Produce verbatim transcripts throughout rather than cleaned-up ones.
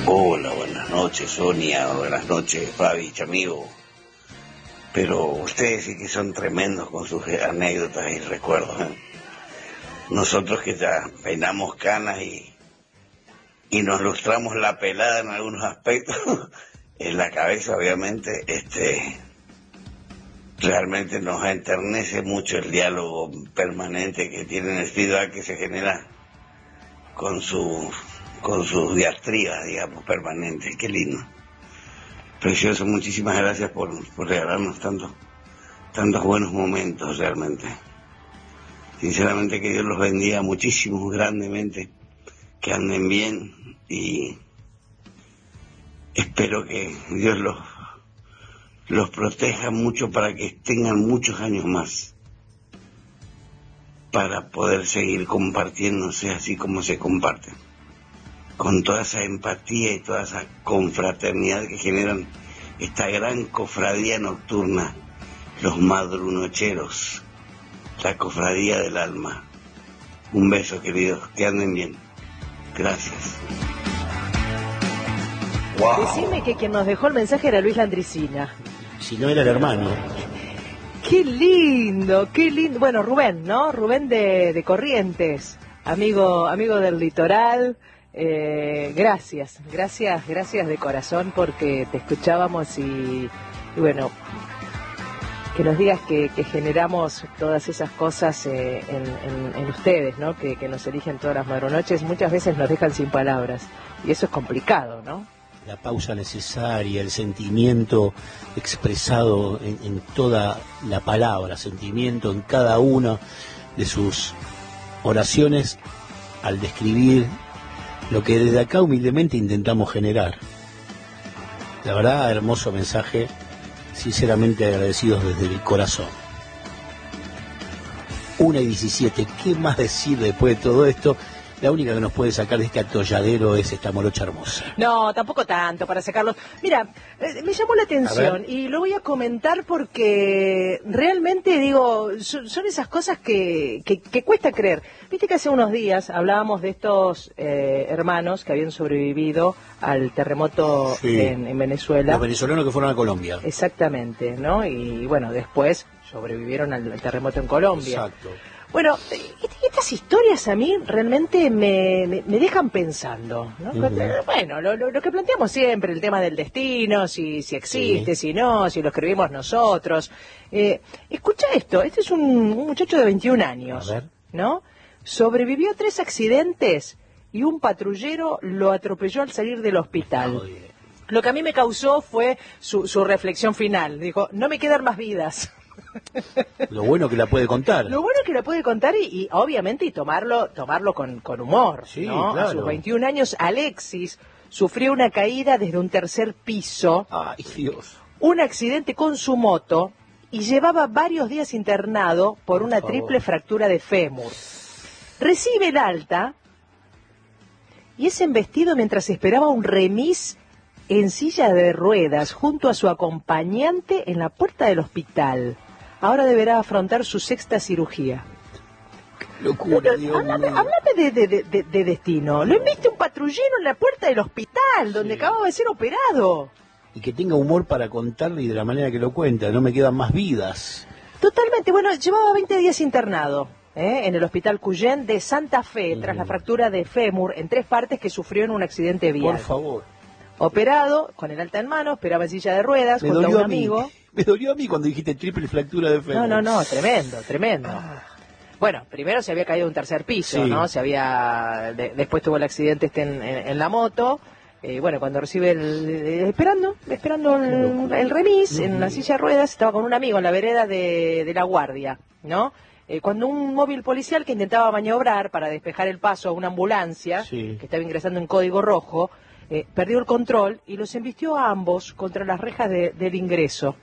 Hola, buenas noches, Sonia, buenas noches, Fabi, amigo. Pero ustedes sí que son tremendos con sus anécdotas y recuerdos, ¿eh? Nosotros que ya peinamos canas y, y nos lustramos la pelada en algunos aspectos, en la cabeza obviamente, este, realmente nos enternece mucho el diálogo permanente que tienen, el feedback que se genera con su, con sus diatribas, digamos, permanentes. Qué lindo. Precioso, muchísimas gracias por, por regalarnos tantos, tantos buenos momentos realmente. Sinceramente que Dios los bendiga muchísimo, grandemente, que anden bien y espero que Dios los, los proteja mucho para que tengan muchos años más, para poder seguir compartiéndose así como se comparten, con toda esa empatía y toda esa confraternidad que generan esta gran cofradía nocturna, los madrunocheros, la cofradía del alma. Un beso, queridos, que anden bien. Gracias. Wow. Decime que quien nos dejó el mensaje era Luis Landricina. Si no era el hermano. Qué lindo, qué lindo. Bueno, Rubén, ¿no? Rubén de, de Corrientes, amigo, amigo del litoral. Eh, gracias, gracias, gracias de corazón porque te escuchábamos y, y bueno, que nos digas que, que generamos todas esas cosas eh, en, en, en ustedes, ¿no? Que, que nos eligen todas las madrunoches, muchas veces nos dejan sin palabras y eso es complicado, ¿no? La pausa necesaria, el sentimiento expresado en, en toda la palabra, sentimiento en cada una de sus oraciones al describir lo que desde acá humildemente intentamos generar. La verdad, hermoso mensaje, sinceramente agradecidos desde el corazón. Una y diecisiete, ¿qué más decir después de todo esto? La única que nos puede sacar de este atolladero es esta morocha hermosa. No, tampoco tanto para sacarlos. Mira, eh, me llamó la atención y lo voy a comentar porque realmente, digo, son, son esas cosas que, que, que cuesta creer. Viste que hace unos días hablábamos de estos eh, hermanos que habían sobrevivido al terremoto sí. en, en Venezuela. Los venezolanos que fueron a Colombia. Exactamente, ¿no? Y bueno, después sobrevivieron al, al terremoto en Colombia. Exacto. Bueno, estas historias a mí realmente me, me, me dejan pensando, ¿no? Uh-huh. Bueno, lo, lo, lo que planteamos siempre, el tema del destino, si, si existe, sí. si no, si lo escribimos nosotros. Eh, escucha esto, este es un, un muchacho de veintiún años, a ver. ¿no? Sobrevivió a tres accidentes y un patrullero lo atropelló al salir del hospital. Oh, yeah. Lo que a mí me causó fue su, su reflexión final. Dijo, no me quedan más vidas. Lo bueno que la puede contar. Lo bueno que la puede contar y, y obviamente y tomarlo tomarlo con, con humor, sí, ¿no? Claro. A sus veintiún años, Alexis sufrió una caída desde un tercer piso. Ay, Dios. Un accidente con su moto y llevaba varios días internado por, por una favor. triple fractura de fémur. Recibe el alta y es embestido mientras esperaba un remis en silla de ruedas junto a su acompañante en la puerta del hospital. Ahora deberá afrontar su sexta cirugía. Qué locura, Dios mío. Háblame de, de, de, de destino. Lo enviste un patrullero en la puerta del hospital, donde sí. acababa de ser operado. Y que tenga humor para contarle y de la manera que lo cuenta. No me quedan más vidas. Totalmente. Bueno, llevaba veinte días internado ¿eh? en el hospital Cuyén de Santa Fe, mm. tras la fractura de fémur en tres partes que sufrió en un accidente vial. Por favor. Operado, con el alta en mano, esperaba en silla de ruedas, me junto a un a amigo. Me dolió a mí cuando dijiste triple fractura de fémur. No, no, no, tremendo, tremendo. Ah. Bueno, primero se había caído de un tercer piso, sí. ¿no? Se había, de, después tuvo el accidente este en, en, en la moto. Eh, bueno, cuando recibe el, eh, esperando, esperando el, el remis, uh-huh. en la silla de ruedas, estaba con un amigo en la vereda de, de La Guardia, ¿no? Eh, cuando un móvil policial que intentaba maniobrar para despejar el paso a una ambulancia, sí. que estaba ingresando en código rojo, Eh, perdió el control y los embistió a ambos contra las rejas de, del ingreso.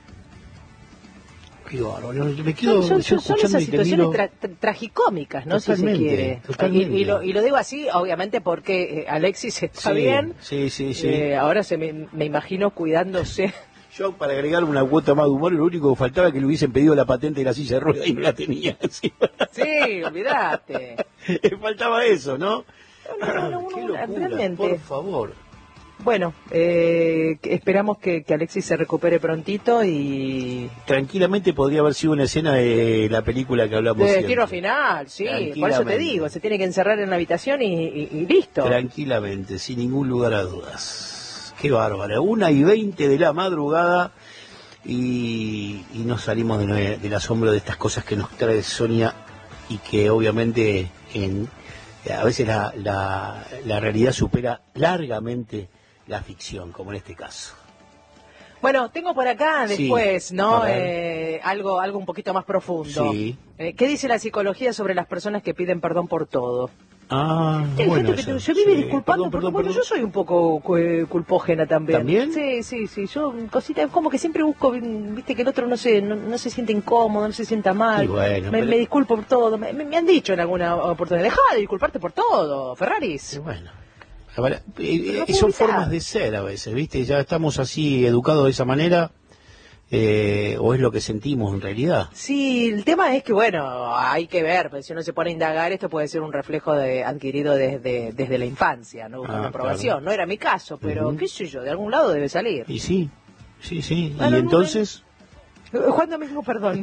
Qué bárbaro, me quedo son, son, son esas situaciones tra tra tragicómicas, ¿no? Totalmente, si se quiere. Totalmente. Y, y, lo, y lo digo así, obviamente, porque eh, Alexis está sí, bien. Sí, sí, sí. Eh, ahora se me, me imagino cuidándose. Yo, para agregar una cuota más de humor, lo único que faltaba es que le hubiesen pedido la patente de la silla de ruedas y no la tenía. Sí, sí olvídate. Faltaba eso, ¿no? No, no, no, Qué no, locura, realmente. por favor. Bueno, eh, esperamos que, que Alexis se recupere prontito y... Tranquilamente podría haber sido una escena de la película que hablamos De siempre. Destino Final, sí, por eso te digo, se tiene que encerrar en la habitación y, y, y listo. Tranquilamente, sin ningún lugar a dudas. Qué bárbaro, una y veinte de la madrugada y, y nos salimos de, del asombro de estas cosas que nos trae Sonia y que obviamente en, a veces la, la, la realidad supera largamente la ficción, como en este caso. Bueno, tengo por acá después, sí, ¿no? Eh, algo, algo un poquito más profundo. Sí. Eh, ¿Qué dice la psicología sobre las personas que piden perdón por todo? Ah, Hay bueno, gente que eso, se vive sí. disculpando, Perdón, porque perdón, bueno, perdón. yo soy un poco cu- culpógena también. ¿También? Sí, sí, sí, yo cositas, como que siempre busco, viste, que el otro no se, no, no se siente incómodo, no se sienta mal. Y bueno, me, pero- me disculpo por todo, me, me han dicho en alguna oportunidad, dejá de disculparte por todo, Ferraris. Y bueno, ahora, eh, No eh, son puedo formas evitar. de ser a veces, ¿viste? Ya estamos así educados de esa manera, eh, o es lo que sentimos en realidad. Sí, el tema es que, bueno, hay que ver, pues, si uno se pone a indagar, esto puede ser un reflejo de, adquirido desde, desde la infancia, ¿no? Buscando Ah, aprobación. claro. No era mi caso, pero Ujú. qué sé yo, de algún lado debe salir. Y sí, sí, sí. Bueno, y no, entonces, Eh, Juan Domingo, perdón.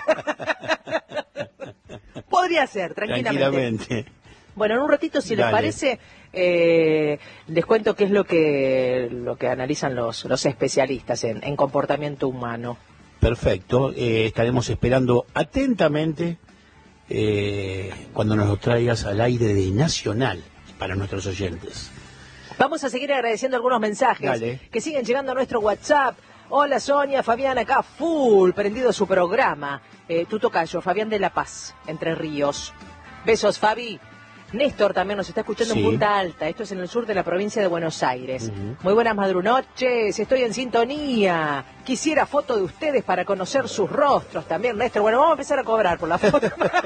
Podría ser, tranquilamente. tranquilamente. Bueno, en un ratito, si les Dale. parece, eh, les cuento qué es lo que lo que analizan los, los especialistas en, en comportamiento humano. Perfecto, eh, estaremos esperando atentamente eh, cuando nos lo traigas al aire de Nacional para nuestros oyentes. Vamos a seguir agradeciendo algunos mensajes Dale. que siguen llegando a nuestro WhatsApp. Hola Sonia, Fabián acá, full, prendido su programa. Eh, tu tocayo, Fabián de La Paz, Entre Ríos. Besos, Fabi. Néstor también nos está escuchando Sí. en Punta Alta, esto es en el sur de la provincia de Buenos Aires. Ujú. Muy buenas madrunoches, estoy en sintonía. Quisiera foto de ustedes para conocer sus rostros también, Néstor. Bueno, vamos a empezar a cobrar por la foto.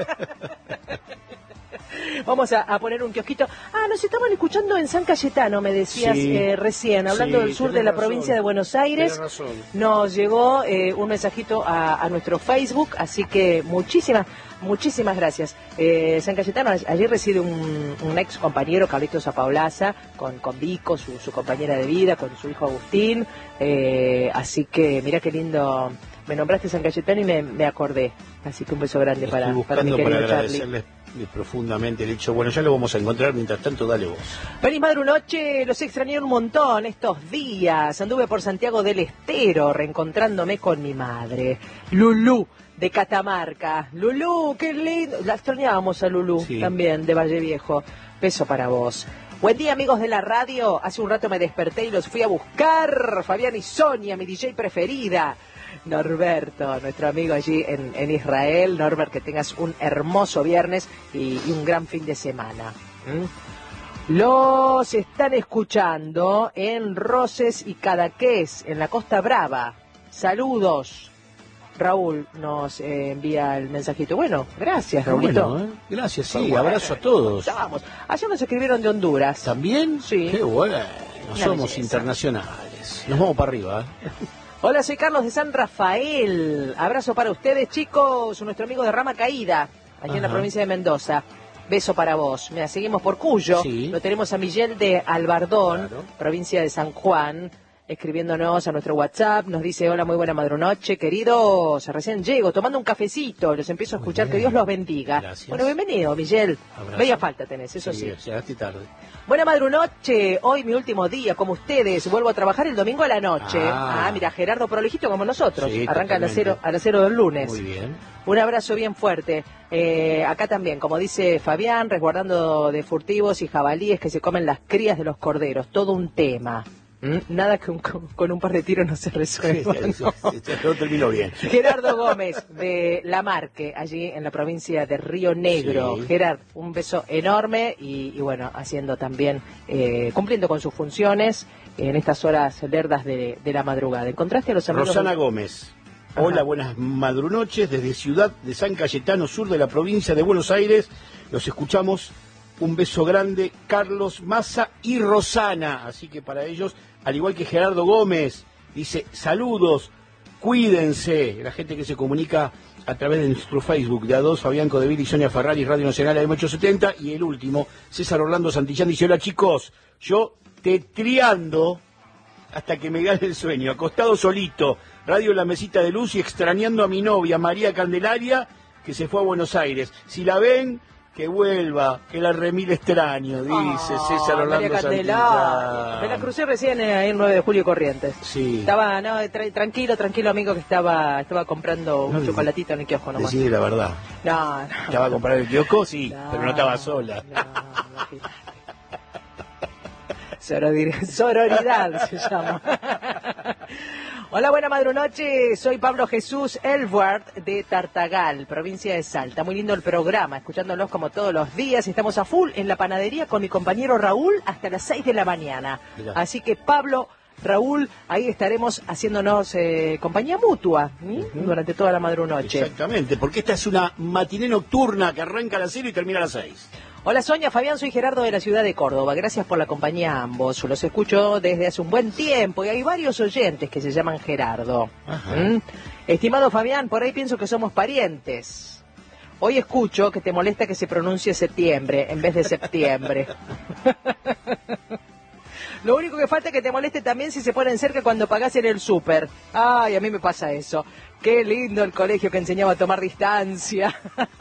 Vamos a, a poner un kiosquito. Ah, nos estaban escuchando en San Cayetano, me decías Sí. eh, recién, hablando Sí, del sur tenés de la razón. provincia de Buenos Aires. Tenés razón. Nos llegó eh, un mensajito a, a nuestro Facebook, así que muchísimas, muchísimas gracias. Eh, San Cayetano, allí reside un, un ex compañero, Carlitos Apaulaza, con, con Vico, su, su compañera de vida, con su hijo Agustín. Eh, así que mira qué lindo. Me nombraste San Cayetano y me, me acordé. Así que un beso grande para, Estoy para mi buscando querido para Charlie. agradecerles profundamente el hecho. Bueno, ya lo vamos a encontrar, mientras tanto dale vos. Feliz madrunoche, los extrañé un montón estos días. Anduve por Santiago del Estero reencontrándome con mi madre, Lulú, de Catamarca. Lulú, qué lindo. La extrañábamos a Lulú Sí. también, de Valle Viejo. Beso para vos. Buen día, amigos de la radio. Hace un rato me desperté y los fui a buscar. Fabián y Sonia, mi D J preferida. Norberto, nuestro amigo allí en, en Israel. Norbert, que tengas un hermoso viernes y, y un gran fin de semana. ¿Mm? Los están escuchando en Roses y Cadaqués, en la Costa Brava. Saludos. Raúl nos eh, envía el mensajito. Bueno, gracias, Raulito. Bueno, ¿eh? Gracias, sí, Bueno, abrazo a todos. Vamos. Ayer nos escribieron de Honduras. ¿También? Sí. Qué bueno, Una somos belleza. internacionales. Nos vamos para arriba, ¿eh? Hola, soy Carlos de San Rafael. Abrazo para ustedes, chicos. Nuestro amigo de Rama Caída, aquí en la Ajá. provincia de Mendoza. Beso para vos. Mira, seguimos por Cuyo. Sí. Lo tenemos a Miguel de Albardón, Claro. provincia de San Juan, escribiéndonos a nuestro WhatsApp. Nos dice, hola, muy buena madrunoche, queridos. Recién llego, tomando un cafecito. Los empiezo a Muy escuchar. Que bien. Dios los bendiga. Gracias. Bueno, bienvenido, Miguel. Abrazo. Bella falta tenés, eso sí. Llegaste tarde. Buena madrunoche, hoy mi último día, como ustedes, vuelvo a trabajar el domingo a la noche. Ah. Ah, mira, Gerardo Prolejito como nosotros, Sí, arranca a las, totalmente. cero, a las cero del lunes. Muy bien. Un abrazo bien fuerte. Eh, acá también, como dice Fabián, resguardando de furtivos y jabalíes que se comen las crías de los corderos, todo un tema. ¿Mm? Nada que un- con un par de tiros no se resuelva. ¿no? Todo terminó bien. Gerardo Gómez de La Marque, allí en la provincia de Río Negro. Sí. Gerard, un beso enorme y, y bueno, haciendo también, eh, cumpliendo con sus funciones en estas horas lerdas de, de la madrugada. ¿Encontraste a los amigos? Rosana del- Gómez. Ajá. Hola, buenas madrunoches desde Ciudad de San Cayetano, sur de la provincia de Buenos Aires. Los escuchamos. Un beso grande, Carlos Massa y Rosana. Así que para ellos, al igual que Gerardo Gómez, dice saludos. Cuídense, la gente que se comunica a través de nuestro Facebook, de A dos, Fabián Codeville y Sonia Ferrari, Radio Nacional A M ochocientos setenta, y el último, César Orlando Santillán, dice: hola chicos, yo tetriando hasta que me gane el sueño, acostado solito, radio en la mesita de luz y extrañando a mi novia, María Candelaria, que se fue a Buenos Aires. Si la ven, que vuelva, que la remil extraño, dice oh, César Orlando Santillán. Me la crucé recién ahí en nueve de julio Corrientes. Sí. Estaba, no, tra tranquilo, tranquilo amigo, que estaba estaba comprando no, un chocolatito en el kiosco nomás. Decide la verdad. No, no. ¿Estaba a comprar el kiosco? Sí, no, pero no estaba sola. No, no, Sororidad, sororidad se llama. Hola, buena madrunoche, soy Pablo Jesús Elward de Tartagal, provincia de Salta. Muy lindo el programa, escuchándolos como todos los días. Estamos a full en la panadería con mi compañero Raúl hasta las seis de la mañana. Mirá. Así que Pablo, Raúl, ahí estaremos haciéndonos eh, compañía mutua ¿sí? uh-huh. durante toda la madrunoche. Exactamente, porque esta es una matiné nocturna que arranca a las cero y termina a las seis. Hola Sonia, Fabián, soy Gerardo de la ciudad de Córdoba. Gracias por la compañía a ambos. Los escucho desde hace un buen tiempo y hay varios oyentes que se llaman Gerardo. ¿Mm? Estimado Fabián, por ahí pienso que somos parientes. Hoy escucho que te molesta que se pronuncie septiembre en vez de septiembre. Lo único que falta es que te moleste también si se ponen cerca cuando pagás en el súper. Ay, a mí me pasa eso. Qué lindo el colegio que enseñaba a tomar distancia.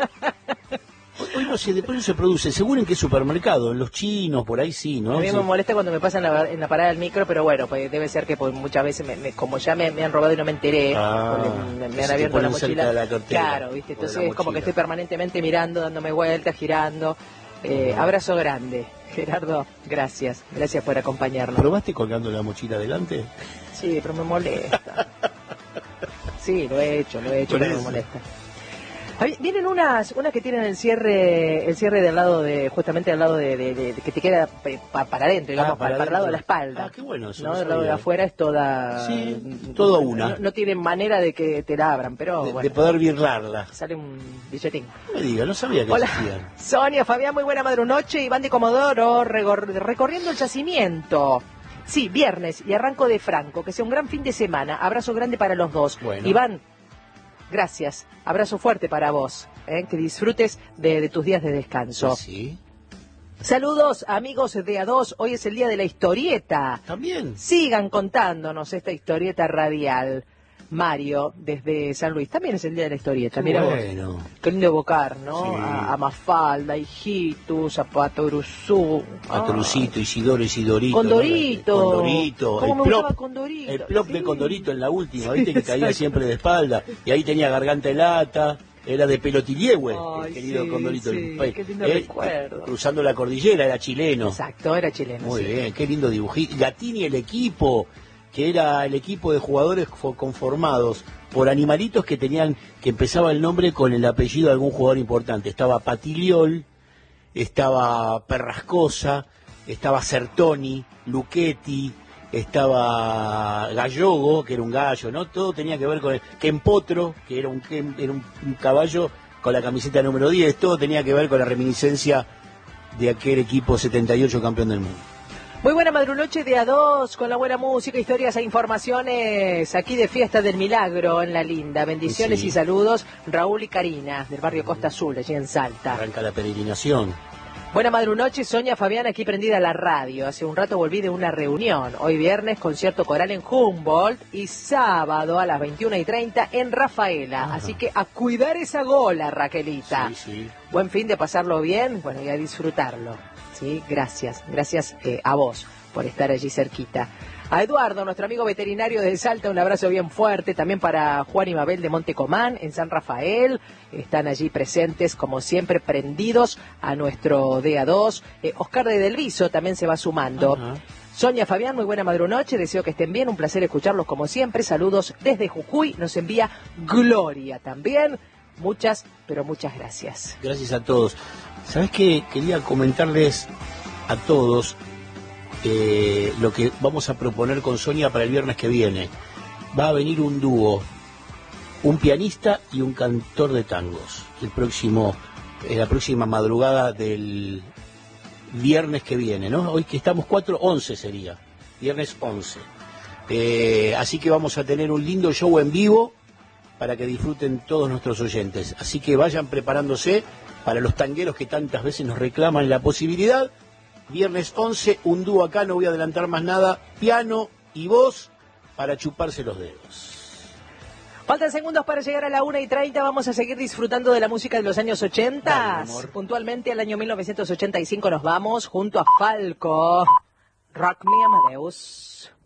Hoy no sé, después no se produce, según en qué supermercado, en los chinos, por ahí sí, ¿no? A mí sí. me molesta cuando me pasan en la, en la parada del micro, pero bueno, pues debe ser que pues, muchas veces, me, me, como ya me, me han robado y no me enteré, ah, me, me han abierto la mochila. La claro, ¿viste? Entonces es como que estoy permanentemente mirando, dándome vueltas, girando. Eh, uh-huh. Abrazo grande. Gerardo, gracias, gracias por acompañarnos. ¿Probaste colgando la mochila adelante? Sí, pero me molesta. Sí, lo he hecho, lo he hecho, pero me molesta. Vienen unas unas que tienen el cierre el cierre del lado de justamente al lado de, de, de, de que te queda pa, para adentro, digamos, ah, para, para el lado de la espalda. Ah, qué bueno eso. ¿no? Del lado de afuera es toda sí, toda una. No, no tienen manera de que te la abran, pero de, bueno, de poder birlarla. Sale un billetín. No me diga, no sabía que Hola, existían. Sonia, Fabián, muy buena madrunoche. Iván de Comodoro, recorriendo el yacimiento. Sí, viernes y arranco de Franco, que sea un gran fin de semana. Abrazo grande para los dos. Bueno. Iván, gracias. Abrazo fuerte para vos. ¿eh? Que disfrutes de, de tus días de descanso. Sí. Saludos, amigos de A dos. Hoy es el día de la historieta. También. Sigan contándonos esta historieta radial. Mario, desde San Luis. También es el día de la historieta. Qué Mirá bueno. vos. Qué lindo evocar, ¿no? Sí. A, a Mafalda, Hijitus, a Patoruzú. Patorucito, Isidoro, Isidorito. Condorito. ¿no? Condorito. ¿Cómo el me plop, gustaba Condorito? El plop sí. de Condorito en la última, ¿viste? Que caía siempre de espalda. Y ahí tenía garganta helata. Era de Pelotiliehue, el querido sí, Condorito. Sí, el, qué lindo él, recuerdo. Cruzando la cordillera, era chileno. Exacto, era chileno. Muy sí. bien, qué lindo dibujito. Gatini, el equipo, que era el equipo de jugadores conformados por animalitos que tenían, que empezaba el nombre con el apellido de algún jugador importante. Estaba Patiliol, estaba Perrascosa, estaba Certoni, Luchetti, estaba Gallogo, que era un gallo, ¿no? Todo tenía que ver con el Kempotro, que era un, era un, un caballo con la camiseta número diez, todo tenía que ver con la reminiscencia de aquel equipo setenta y ocho campeón del mundo. Muy buena madrunoche de A dos, con la buena música, historias e informaciones aquí de Fiesta del Milagro en La Linda. Bendiciones sí. y saludos, Raúl y Karina, del barrio Costa Azul, allí en Salta. Arranca la peregrinación. Buena madrunoche, Sonia, Fabián, aquí prendida la radio. Hace un rato volví de una reunión. Hoy viernes, concierto coral en Humboldt y sábado a las veintiuna y treinta en Rafaela. Ajá. Así que a cuidar esa gola, Raquelita. Sí, sí. Buen fin de pasarlo bien, bueno, y a disfrutarlo. Sí, gracias, gracias eh, a vos por estar allí cerquita. A Eduardo, nuestro amigo veterinario de Salta, un abrazo bien fuerte. También para Juan y Mabel de Montecomán, en San Rafael. Están allí presentes, como siempre, prendidos a nuestro D A dos. Eh, Oscar de Del Viso también se va sumando. Uh-huh. Sonia, Fabián, muy buena madrunoche. Deseo que estén bien. Un placer escucharlos como siempre. Saludos desde Jujuy. Nos envía Gloria también. Muchas, pero muchas gracias. Gracias a todos. ¿Sabés qué? Quería comentarles a todos eh, lo que vamos a proponer con Sonia para el viernes que viene. Va a venir un dúo, un pianista y un cantor de tangos, el próximo, eh, la próxima madrugada del viernes que viene, ¿no? Hoy que estamos cuatro, once sería, viernes once. Eh, así que vamos a tener un lindo show en vivo para que disfruten todos nuestros oyentes. Así que vayan preparándose para los tangueros que tantas veces nos reclaman la posibilidad. Viernes once, un dúo acá, no voy a adelantar más nada, piano y voz para chuparse los dedos. Faltan segundos para llegar a la una y treinta. Vamos a seguir disfrutando de la música de los años ochenta. Puntualmente al año mil novecientos ochenta y cinco nos vamos junto a Falco. Rock Me Amadeus.